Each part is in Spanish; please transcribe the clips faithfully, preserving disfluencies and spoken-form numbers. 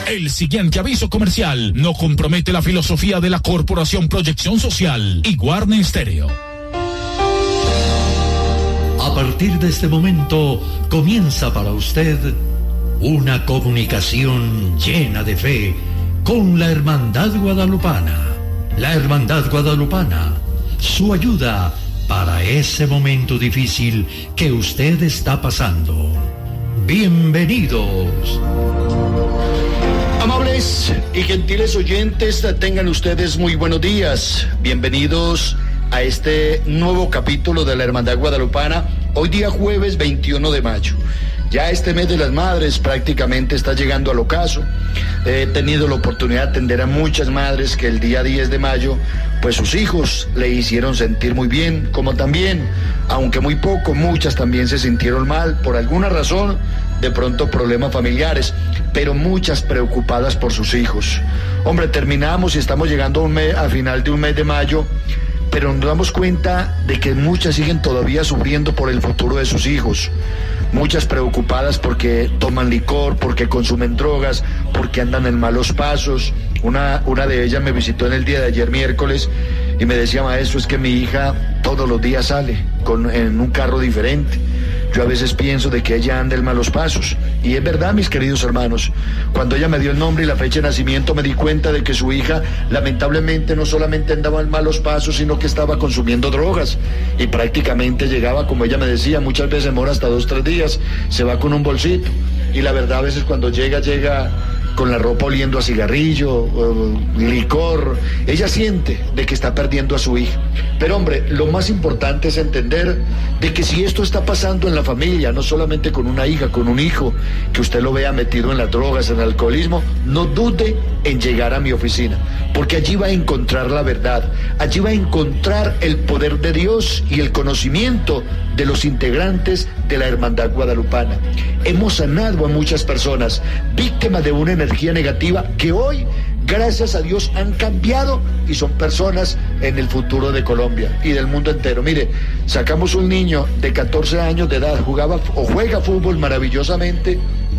El siguiente aviso comercial no compromete la filosofía de la Corporación Proyección Social y Guarne Stereo. A partir de este momento comienza para usted una comunicación llena de fe con la Hermandad Guadalupana. La Hermandad Guadalupana, su ayuda para ese momento difícil que usted está pasando. Bienvenidos. Amables y gentiles oyentes, tengan ustedes muy buenos días. Bienvenidos a este nuevo capítulo de la Hermandad Guadalupana, hoy día jueves veintiuno de mayo. Ya este mes de las madres prácticamente está llegando al ocaso. He tenido la oportunidad de atender a muchas madres que el día diez de mayo, pues sus hijos le hicieron sentir muy bien, como también, aunque muy poco, muchas también se sintieron mal por alguna razón, de pronto problemas familiares, pero muchas preocupadas por sus hijos. Hombre, terminamos y estamos llegando a, un mes, a final de un mes de mayo, pero nos damos cuenta de que muchas siguen todavía sufriendo por el futuro de sus hijos. Muchas preocupadas porque toman licor, porque consumen drogas, porque andan en malos pasos. Una, una de ellas me visitó en el día de ayer miércoles y me decía, maestro, es que mi hija todos los días sale con, en un carro diferente. Yo a veces pienso de que ella anda en malos pasos. Y es verdad, mis queridos hermanos, cuando ella me dio el nombre y la fecha de nacimiento, me di cuenta de que su hija, lamentablemente, no solamente andaba en malos pasos, sino que estaba consumiendo drogas. Y prácticamente llegaba, como ella me decía, muchas veces demora hasta dos, tres días, se va con un bolsito. Y la verdad, a veces cuando llega, llega con la ropa oliendo a cigarrillo, licor. Ella siente de que está perdiendo a su hija. Pero hombre, lo más importante es entender de que si esto está pasando en la familia, no solamente con una hija, con un hijo, que usted lo vea metido en las drogas, en el alcoholismo, no dude en llegar a mi oficina, porque allí va a encontrar la verdad, allí va a encontrar el poder de Dios y el conocimiento de los integrantes de la Hermandad Guadalupana. Hemos sanado a muchas personas víctimas de una energía negativa que hoy, gracias a Dios, han cambiado y son personas en el futuro de Colombia y del mundo entero. Mire, sacamos un niño de catorce años de edad, jugaba o juega fútbol maravillosamente,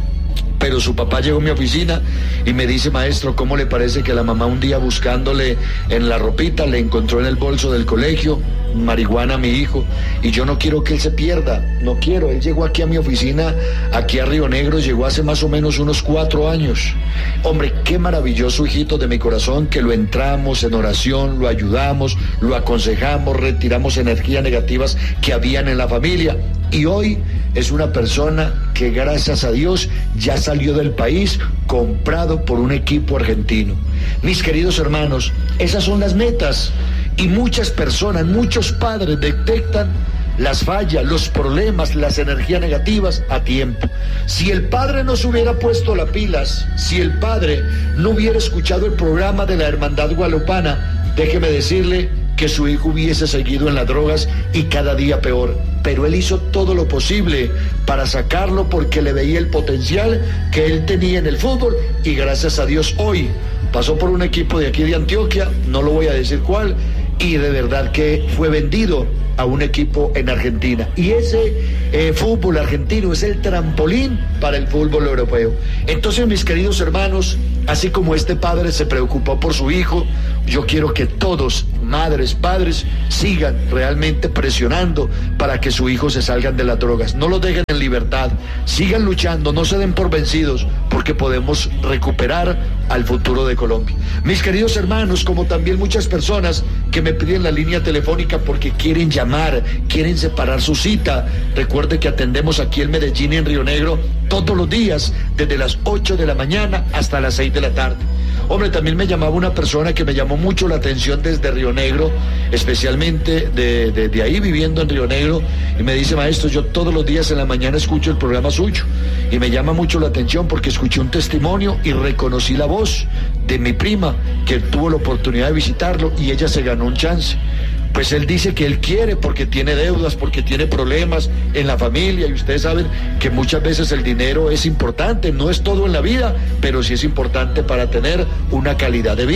pero su papá llegó a mi oficina y me dice, maestro, ¿cómo le parece que la mamá un día buscándole en la ropita le encontró en el bolso del colegio marihuana a mi hijo? Y yo no quiero que él se pierda, no quiero. Él llegó aquí a mi oficina, aquí a Río Negro, llegó hace más o menos unos cuatro años. Hombre, qué maravilloso hijito de mi corazón, que lo entramos en oración, lo ayudamos, lo aconsejamos, retiramos energías negativas que habían en la familia. Y hoy es una persona que, gracias a Dios, ya salió del país comprado por un equipo argentino. Mis queridos hermanos, esas son las metas. Y muchas personas, muchos padres detectan las fallas, los problemas, las energías negativas a tiempo. Si el padre no se hubiera puesto las pilas, si el padre no hubiera escuchado el programa de la Hermandad Guadalupana, déjeme decirle que su hijo hubiese seguido en las drogas y cada día peor. Pero él hizo todo lo posible para sacarlo porque le veía el potencial que él tenía en el fútbol y gracias a Dios hoy pasó por un equipo de aquí de Antioquia, no lo voy a decir cuál, y de verdad que fue vendido a un equipo en Argentina. Y ese eh, fútbol argentino es el trampolín para el fútbol europeo. Entonces, mis queridos hermanos, así como este padre se preocupó por su hijo, yo quiero que todos, madres, padres, sigan realmente presionando para que su hijo se salgan de las drogas. No los dejen en libertad, sigan luchando, no se den por vencidos, porque podemos recuperar al futuro de Colombia. Mis queridos hermanos, como también muchas personas que me piden la línea telefónica porque quieren llamar, quieren separar su cita. Recuerde que atendemos aquí en Medellín y en Río Negro todos los días, desde las ocho de la mañana hasta las seis de la tarde. Hombre, también me llamaba una persona que me llamó mucho la atención desde Río Negro, especialmente de, de, de ahí viviendo en Río Negro, y me dice, maestro, yo todos los días en la mañana escucho el programa suyo, y me llama mucho la atención porque escuché un testimonio y reconocí la voz de mi prima, que tuvo la oportunidad de visitarlo, y ella se ganó un chance. Pues él dice que él quiere porque tiene deudas, porque tiene problemas en la familia, y ustedes saben que muchas veces el dinero es importante, no es todo en la vida, pero sí es importante para tener una calidad de vida.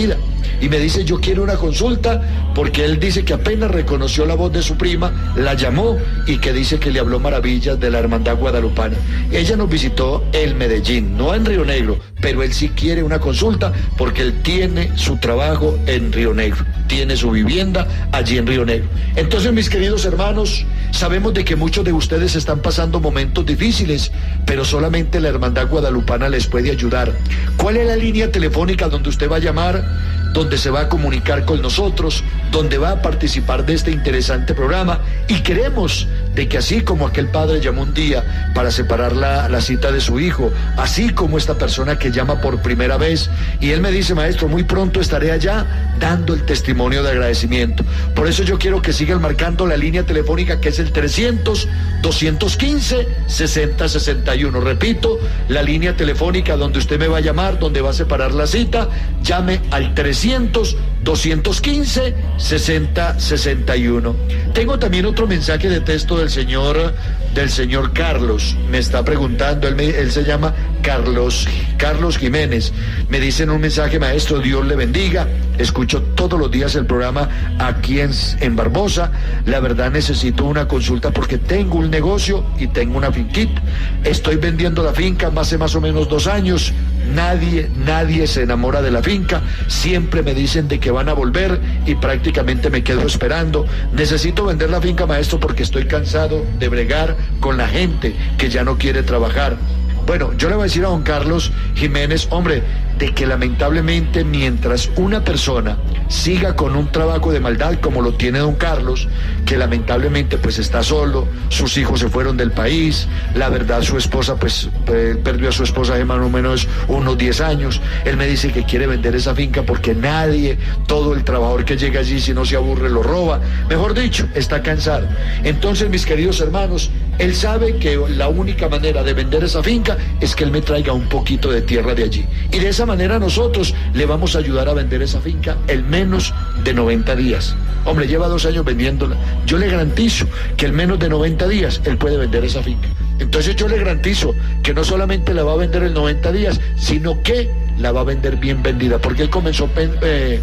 y me dice, yo quiero una consulta, porque él dice que apenas reconoció la voz de su prima, la llamó y que dice que le habló maravillas de la Hermandad Guadalupana. Ella nos visitó en Medellín, no en Río Negro, pero él sí quiere una consulta porque él tiene su trabajo en Río Negro, tiene su vivienda allí en Río Negro. Entonces, mis queridos hermanos, sabemos de que muchos de ustedes están pasando momentos difíciles, pero solamente la Hermandad Guadalupana les puede ayudar. ¿Cuál es la línea telefónica donde usted va a llamar, donde se va a comunicar con nosotros, donde va a participar de este interesante programa? Y queremos de que así como aquel padre llamó un día para separar la, la cita de su hijo, así como esta persona que llama por primera vez, y él me dice, maestro, muy pronto estaré allá dando el testimonio de agradecimiento. Por eso yo quiero que sigan marcando la línea telefónica, que es el trescientos, doscientos quince, sesenta sesenta y uno. Repito, la línea telefónica donde usted me va a llamar, donde va a separar la cita, llame al trescientos, doscientos quince, sesenta sesenta y uno. Tengo también otro mensaje de texto del señor del señor Carlos. Me está preguntando, él, me, él se llama Carlos Carlos Jiménez. Me dice en un mensaje, maestro, Dios le bendiga. Escucho todos los días el programa aquí en, en Barbosa. La verdad necesito una consulta porque tengo un negocio y tengo una finquita. Estoy vendiendo la finca hace más o menos dos años. Nadie, nadie se enamora de la finca. Siempre me dicen de que van a volver y prácticamente me quedo esperando. Necesito vender la finca, maestro, porque estoy cansado de bregar con la gente que ya no quiere trabajar. Bueno, yo le voy a decir a don Carlos Jiménez, hombre, de que lamentablemente mientras una persona siga con un trabajo de maldad como lo tiene don Carlos, que lamentablemente pues está solo, sus hijos se fueron del país, la verdad su esposa pues eh, perdió a su esposa hace más o menos unos diez años, él me dice que quiere vender esa finca porque nadie, todo el trabajador que llega allí si no se aburre lo roba, mejor dicho, está cansado. Entonces, mis queridos hermanos, él sabe que la única manera de vender esa finca es que él me traiga un poquito de tierra de allí, y de esa manera nosotros le vamos a ayudar a vender esa finca en menos de noventa días. Hombre, lleva dos años vendiéndola. Yo le garantizo que en menos de noventa días él puede vender esa finca. Entonces yo le garantizo que no solamente la va a vender en noventa días, sino que la va a vender bien vendida, porque él comenzó eh,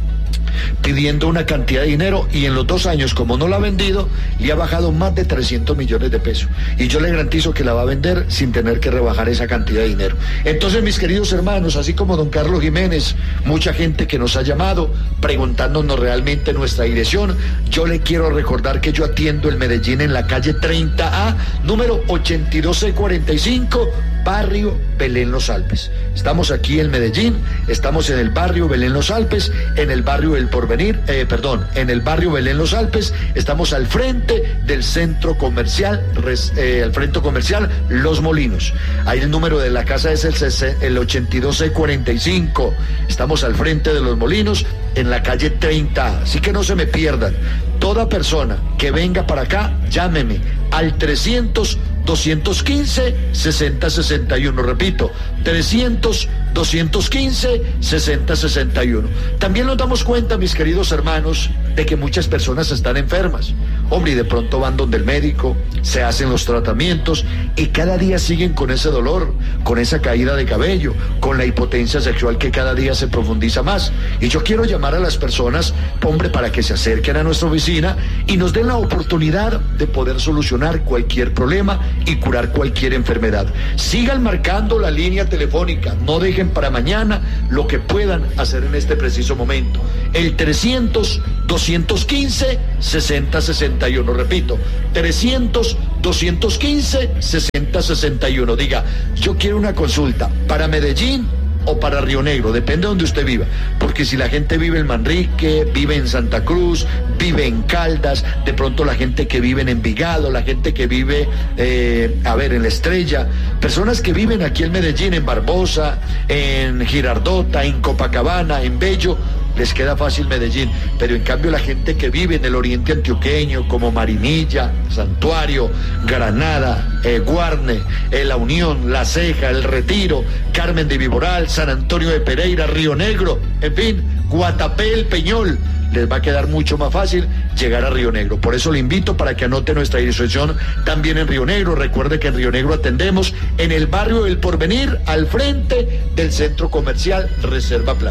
pidiendo una cantidad de dinero y en los dos años, como no la ha vendido, le ha bajado más de trescientos millones de pesos. Y yo le garantizo que la va a vender sin tener que rebajar esa cantidad de dinero. Entonces, mis queridos hermanos, así como don Carlos Jiménez, mucha gente que nos ha llamado preguntándonos realmente nuestra dirección, yo le quiero recordar que yo atiendo el Medellín en la calle treinta A, número ochenta y dos C cuarenta y cinco, barrio Belén Los Alpes. Estamos aquí en Medellín, estamos en el barrio Belén Los Alpes, en el barrio del Porvenir, eh, perdón, en el barrio Belén Los Alpes, estamos al frente del centro comercial, eh, al frente comercial Los Molinos. Ahí el número de la casa es el, el ochenta y dos C cuarenta y cinco. Estamos al frente de Los Molinos, en la calle treinta A. Así que no se me pierdan. Toda persona que venga para acá, llámeme al trescientos, doscientos quince, sesenta sesenta y uno. Repito, trescientos, doscientos quince, sesenta sesenta y uno. También nos damos cuenta, mis queridos hermanos, de que muchas personas están enfermas. Hombre, y de pronto van donde el médico, se hacen los tratamientos y cada día siguen con ese dolor, con esa caída de cabello, con la impotencia sexual que cada día se profundiza más. Y yo quiero llamar a las personas, hombre, para que se acerquen a nuestra oficina y nos den la oportunidad de poder solucionar cualquier problema y curar cualquier enfermedad. Sigan marcando la línea telefónica, no dejen para mañana lo que puedan hacer en este preciso momento. El trescientos, doscientos quince, sesenta sesenta y uno. Repito, trescientos, doscientos quince, sesenta sesenta y uno. Diga, yo quiero una consulta para Medellín o para Río Negro, depende de donde usted viva, porque si la gente vive en Manrique, vive en Santa Cruz, vive en Caldas, de pronto la gente que vive en Envigado, la gente que vive, eh, a ver, en La Estrella, personas que viven aquí en Medellín, en Barbosa, en Girardota, en Copacabana, en Bello, les queda fácil Medellín, pero en cambio la gente que vive en el oriente antioqueño, como Marinilla, Santuario, Granada, eh, Guarne, eh, La Unión, La Ceja, El Retiro, Carmen de Viboral, San Antonio de Pereira, Río Negro, en fin, Guatapé, El Peñol, les va a quedar mucho más fácil llegar a Río Negro. Por eso le invito para que anote nuestra dirección también en Río Negro. Recuerde que en Río Negro atendemos en el barrio del Porvenir, al frente del centro comercial Reserva Plaza.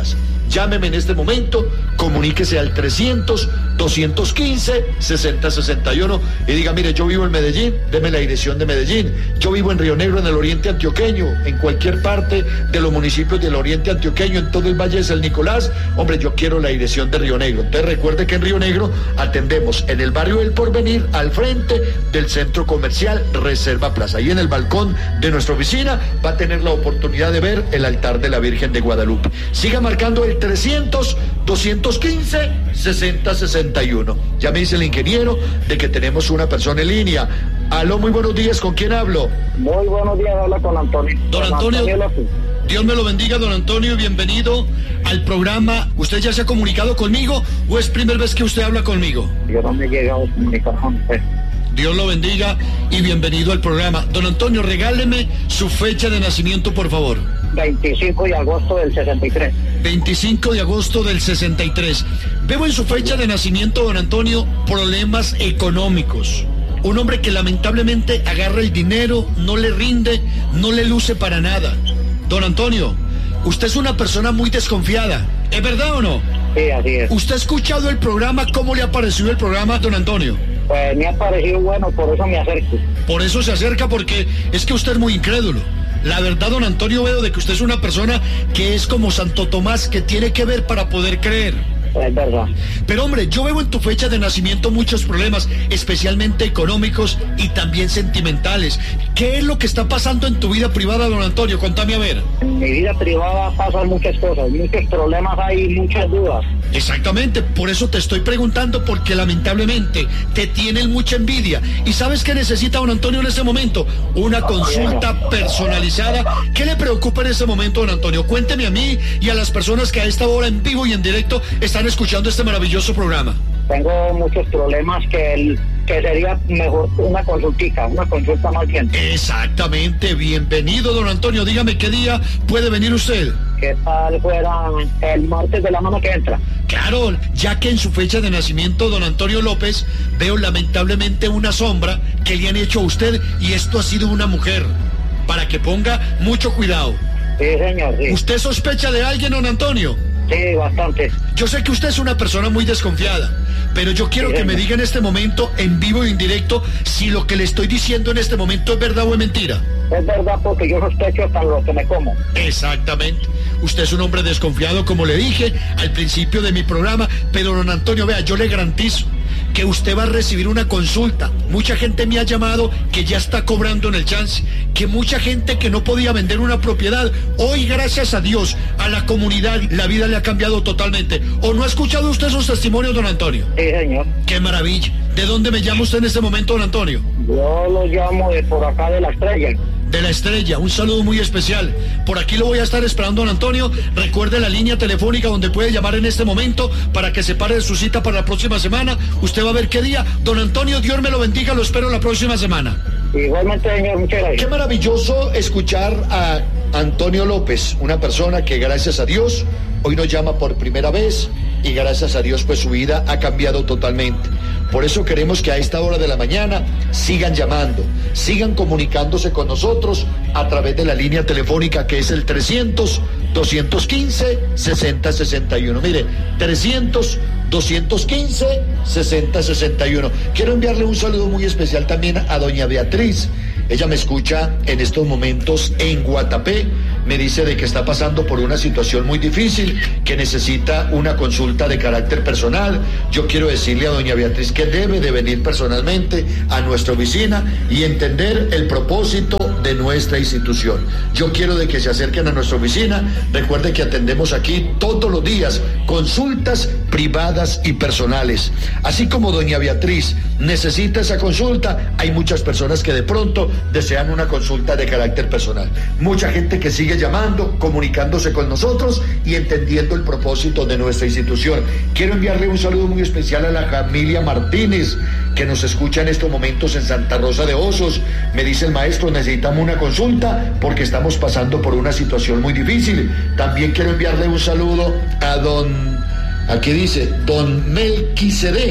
Llámeme en este momento, comuníquese al trescientos, doscientos quince, sesenta sesenta y uno y diga, mire, yo vivo en Medellín, deme la dirección de Medellín. Yo vivo en Río Negro, en el oriente antioqueño, en cualquier parte de los municipios del oriente antioqueño, en todo el Valle de San Nicolás. Hombre, yo quiero la dirección de Río Negro. Entonces recuerde que en Río Negro atendemos en el barrio del Porvenir, al frente del centro comercial Reserva Plaza. Ahí en el balcón de nuestra oficina va a tener la oportunidad de ver el altar de la Virgen de Guadalupe. Siga marcando el trescientos, doscientos quince, sesenta sesenta y uno. Ya me dice el ingeniero de que tenemos una persona en línea. Aló, muy buenos días, ¿con quién hablo? Muy buenos días, habla con Antonio. Don Antonio, Antonio Dios me lo bendiga, don Antonio, bienvenido al programa. ¿Usted ya se ha comunicado conmigo o es primera vez que usted habla conmigo? Yo no me he llegado a comunicar con usted. Dios lo bendiga y bienvenido al programa. Don Antonio, regáleme su fecha de nacimiento, por favor. veinticinco de agosto del sesenta y tres. veinticinco de agosto del sesenta y tres. Veo en su fecha de nacimiento, don Antonio, problemas económicos. Un hombre que lamentablemente agarra el dinero, no le rinde, no le luce para nada. Don Antonio, usted es una persona muy desconfiada. ¿Es verdad o no? Sí, así es. ¿Usted ha escuchado el programa? ¿Cómo le ha parecido el programa, don Antonio? Pues me ha parecido bueno, por eso me acerco. Por eso se acerca, porque es que usted es muy incrédulo. La verdad, don Antonio, veo de que usted es una persona que es como Santo Tomás, que tiene que ver para poder creer. Es verdad. Pero hombre, yo veo en tu fecha de nacimiento muchos problemas, especialmente económicos y también sentimentales. ¿Qué es lo que está pasando en tu vida privada, don Antonio? Contame a ver. En mi vida privada pasan muchas cosas, muchos problemas, hay muchas dudas. Exactamente, por eso te estoy preguntando, porque lamentablemente te tienen mucha envidia. ¿Y sabes qué necesita don Antonio en este momento? Una consulta personalizada. ¿Qué le preocupa en este momento, don Antonio? Cuénteme a mí y a las personas que a esta hora en vivo y en directo están escuchando este maravilloso programa. Tengo muchos problemas que, el, que sería mejor una consultica, una consulta más bien. Exactamente, bienvenido, don Antonio. Dígame qué día puede venir usted. ¿Qué tal fuera el martes de la mano que entra? Claro, ya que en su fecha de nacimiento, don Antonio López, veo lamentablemente una sombra que le han hecho a usted, y esto ha sido una mujer. Para que ponga mucho cuidado. Sí, señor, sí. ¿Usted sospecha de alguien, don Antonio? Sí, bastante. Yo sé que usted es una persona muy desconfiada, pero yo quiero sí, que me diga en este momento, en vivo e indirecto, si lo que le estoy diciendo en este momento es verdad o es mentira. Es verdad, porque yo sospecho hasta lo que me como. Exactamente. Usted es un hombre desconfiado, como le dije al principio de mi programa, pero don Antonio, vea, yo le garantizo que usted va a recibir una consulta. Mucha gente me ha llamado que ya está cobrando en el chance, que mucha gente que no podía vender una propiedad, hoy gracias a Dios, a la comunidad, la vida le ha cambiado totalmente. ¿O no ha escuchado usted esos testimonios, don Antonio? Sí, señor. Qué maravilla. ¿De dónde me llama usted en este momento, don Antonio? Yo lo llamo de por acá de La Estrella. De La Estrella, un saludo muy especial. Por aquí lo voy a estar esperando, don Antonio. Recuerde la línea telefónica donde puede llamar en este momento para que se pare de su cita para la próxima semana. Usted va a ver qué día. Don Antonio, Dios me lo bendiga, lo espero la próxima semana. Igualmente, señor, muchas gracias. Qué maravilloso escuchar a Antonio López, una persona que gracias a Dios hoy nos llama por primera vez, y gracias a Dios pues su vida ha cambiado totalmente. Por eso queremos que a esta hora de la mañana sigan llamando, sigan comunicándose con nosotros a través de la línea telefónica que es el trescientos, doscientos quince, sesenta sesenta y uno. Mire, trescientos, doscientos quince, sesenta sesenta y uno. Quiero enviarle un saludo muy especial también a doña Beatriz. Ella me escucha en estos momentos en Guatapé. Me dice de que está pasando por una situación muy difícil, que necesita una consulta de carácter personal. Yo quiero decirle a doña Beatriz que debe de venir personalmente a nuestra oficina y entender el propósito de nuestra institución. Yo quiero de que se acerquen a nuestra oficina. Recuerde que atendemos aquí todos los días consultas privadas y personales. Así como doña Beatriz necesita esa consulta, hay muchas personas que de pronto desean una consulta de carácter personal. Mucha gente que sigue llamando, comunicándose con nosotros y entendiendo el propósito de nuestra institución. Quiero enviarle un saludo muy especial a la familia Martínez, que nos escucha en estos momentos en Santa Rosa de Osos. Me dice el maestro, necesitamos una consulta porque estamos pasando por una situación muy difícil. También quiero enviarle un saludo a don, aquí dice, don Melquisede.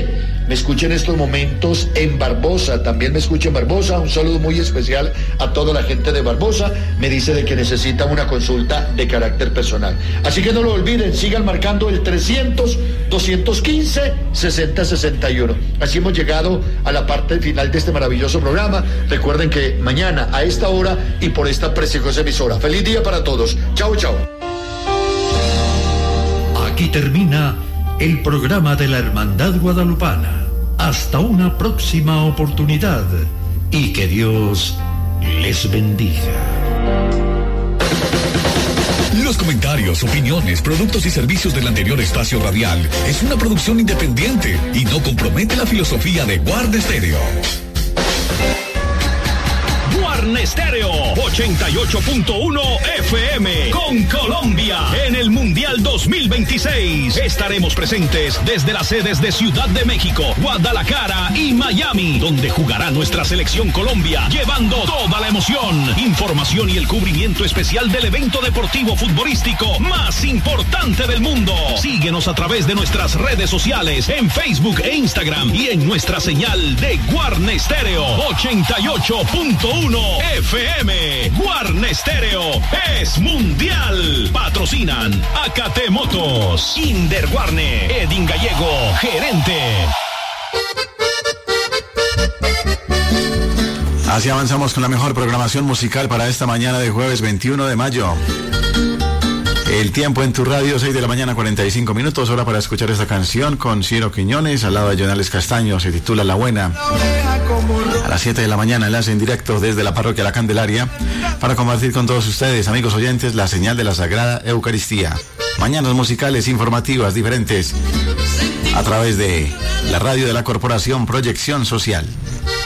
me escucha en estos momentos en Barbosa, también me escucha en Barbosa, un saludo muy especial a toda la gente de Barbosa, me dice de que necesita una consulta de carácter personal. Así que no lo olviden, sigan marcando el trescientos, doscientos quince, sesenta sesenta y uno. Así hemos llegado a la parte final de este maravilloso programa. Recuerden que mañana a esta hora y por esta preciosa emisora. Feliz día para todos. Chao, chao. Aquí termina el programa de la Hermandad Guadalupana. Hasta una próxima oportunidad y que Dios les bendiga. Los comentarios, opiniones, productos y servicios del anterior espacio radial es una producción independiente y no compromete la filosofía de Guarda Estéreo. Guarda Estéreo ochenta y ocho punto uno F M con Colombia en el Mundial dos mil veintiséis. Estaremos presentes desde las sedes de Ciudad de México, Guadalajara y Miami, donde jugará nuestra selección Colombia, llevando toda la emoción, información y el cubrimiento especial del evento deportivo futbolístico más importante del mundo. Síguenos a través de nuestras redes sociales en Facebook e Instagram y en nuestra señal de Guarda Estéreo ochenta y ocho punto uno F M. Guarda Estéreo es mundial. Patrocinan Acate Motos, Inder Guarne, Edin Gallego, gerente. Así avanzamos con la mejor programación musical para esta mañana de jueves veintiuno de mayo. El tiempo en tu radio, seis de la mañana, cuarenta y cinco minutos, hora para escuchar esta canción con Ciro Quiñones, al lado de Jonales Castaño, se titula La Buena. A las siete de la mañana, enlace en directo desde la parroquia La Candelaria, para compartir con todos ustedes, amigos oyentes, la señal de la Sagrada Eucaristía. Mañanas musicales, informativas, diferentes, a través de la radio de la Corporación Proyección Social.